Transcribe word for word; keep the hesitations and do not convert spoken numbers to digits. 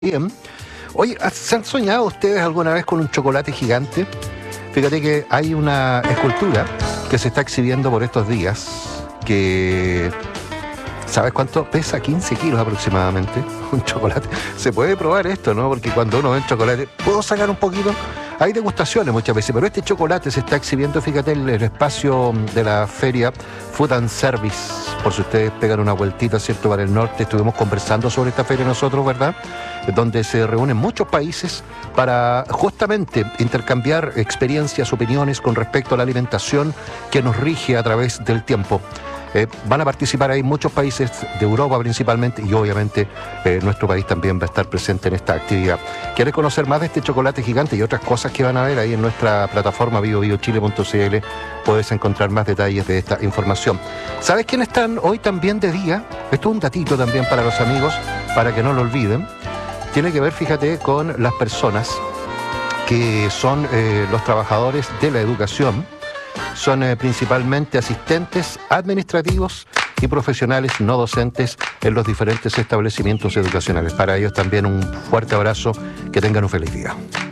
Bien. Oye, ¿se han soñado ustedes alguna vez con un chocolate gigante? Fíjate que hay una escultura que se está exhibiendo por estos días que... ¿Sabes cuánto? Pesa quince kilos aproximadamente, un chocolate. Se puede probar esto, ¿no? Porque cuando uno ve un chocolate, ¿puedo sacar un poquito? Hay degustaciones muchas veces, pero este chocolate se está exhibiendo, fíjate, en el espacio de la feria Food and Service. Por si ustedes pegan una vueltita, ¿cierto?, para el norte. Estuvimos conversando sobre esta feria nosotros, ¿verdad?, donde se reúnen muchos países para justamente intercambiar experiencias, opiniones con respecto a la alimentación que nos rige a través del tiempo. Eh, van a participar ahí muchos países de Europa principalmente y obviamente eh, nuestro país también va a estar presente en esta actividad. ¿Quieres conocer más de este chocolate gigante y otras cosas que van a ver ahí en nuestra plataforma bio bio chile punto c l? Puedes encontrar más detalles de esta información. ¿Sabes quiénes están hoy también de día? Esto es un datito también para los amigos, para que no lo olviden. Tiene que ver, fíjate, con las personas que son eh, los trabajadores de la educación. Son eh, principalmente asistentes administrativos y profesionales no docentes en los diferentes establecimientos educacionales. Para ellos también un fuerte abrazo, que tengan un feliz día.